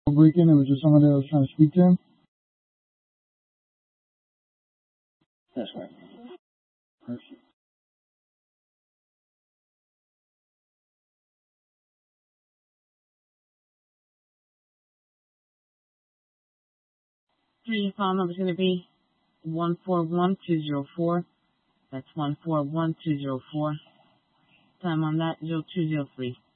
break-in. It was just somebody that was trying to speak to him. That's right. Perfect. Your file number is going to be 141204. That's 141204. Time on that, 0203.